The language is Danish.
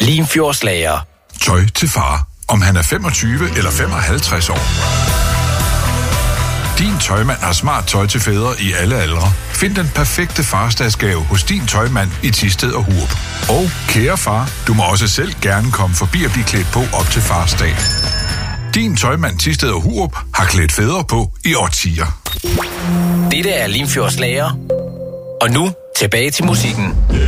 Limfjordslager. Tøj til far, om han er 25 eller 55 år. Din Tøjmand har smart tøj til fædre i alle aldre. Find den perfekte farsdagsgave hos Din Tøjmand i Thisted og Hurup. Og kære far, du må også selv gerne komme forbi og blive klædt på op til farsdag. Din Tøjmand Thisted og Hurup har klædt fædre på i årtier. Dette er Limfjordslager. Og nu tilbage til musikken.